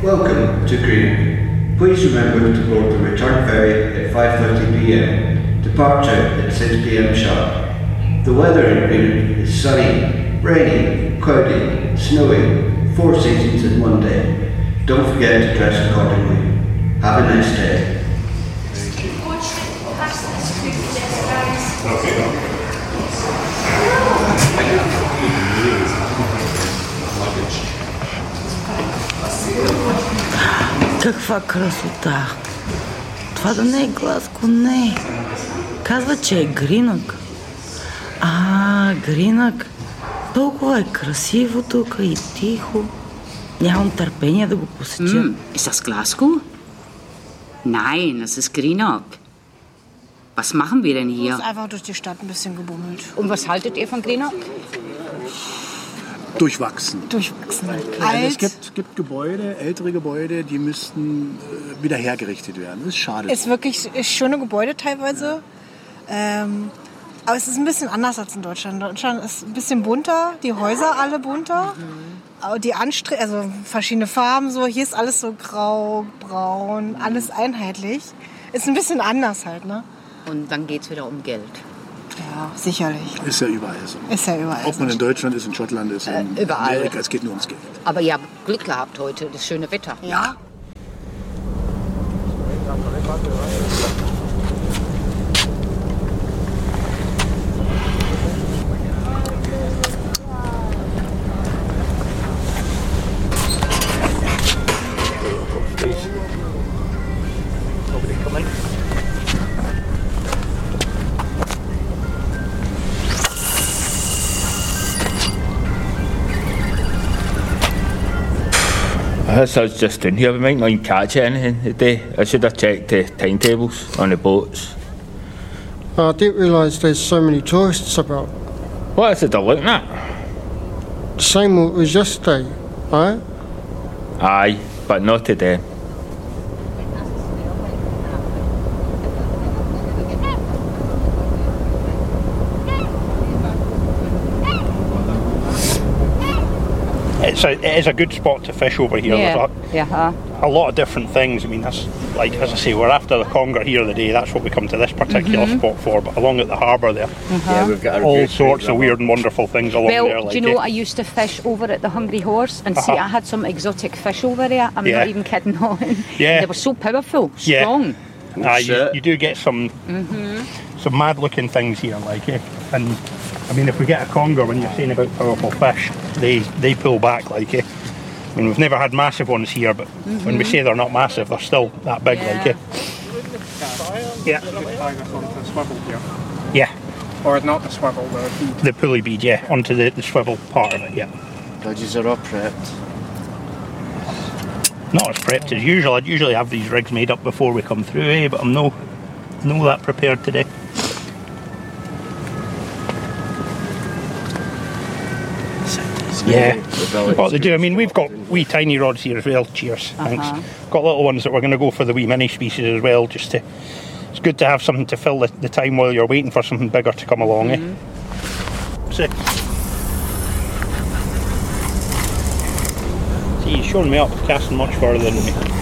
Welcome to Greenock. Please remember to board the return ferry at 5:30 p.m. Departure at 6 p.m. sharp. The weather in Greenock is sunny, rainy, cloudy, snowy, 4 seasons in one day. Don't forget to dress accordingly. Have a nice day. Каква красота! Това да не е Глазго, не. Казва, че е Гринък. Гринък. Толкова е красиво тук и тихо. Нямам търпение да го посетя. Ist das Glasgow? Nein, das ist Greenock. Was machen wir denn hier? Ich bin einfach durch die Stadt ein bisschen gebummelt. Und was haltet ihr von Greenock? Durchwachsen. Alt. Es gibt Gebäude, ältere Gebäude, die müssten wieder hergerichtet werden. Das ist schade. Es ist wirklich schöne Gebäude teilweise. Aber es ist ein bisschen anders als in Deutschland. In Deutschland ist ein bisschen bunter, die Häuser alle bunter. Aber die also verschiedene Farben so. Hier ist alles so grau, braun, alles einheitlich. Ist ein bisschen anders halt, ne? Und dann geht's wieder um Geld. Ja, sicherlich. Ist ja überall so. Ob man in Deutschland ist, in Schottland ist, in überall. Amerika, es geht nur ums Geld. Aber ihr habt Glück gehabt heute, das schöne Wetter. Ja. As I was just in here, we might not catch anything today. I should have checked the timetables on the boats. I didn't realise there's so many tourists about. What is it they're looking at? The same as yesterday, right? Aye, but not today. It is a good spot to fish over here. There's a lot of different things. I mean, that's like, as I say, we're after the conger here today. That's what we come to this particular spot for. But along at the harbour there, We've got all sorts of weird and wonderful things along there. Well, do you know, I used to fish over at the Hungry Horse and see I had some exotic fish over there. I'm not even kidding on. They were so powerful, strong. You do get some mad-looking things here, and I mean, if we get a conger, when you're saying about powerful fish, they pull back, I mean, we've never had massive ones here, but when we say they're not massive, they're still that big, Or not the swivel, the pulley bead, onto the swivel part of it, Dodges are all prepped. Not as prepped as usual. I'd usually have these rigs made up before we come through, but I'm no that prepared today. What they do, I mean, we've got wee tiny rods here as well. Cheers, thanks. Got little ones that we're going to go for the wee mini species as well. It's good to have something to fill the time while you're waiting for something bigger to come along. See, he's showing me up, casting much further than me.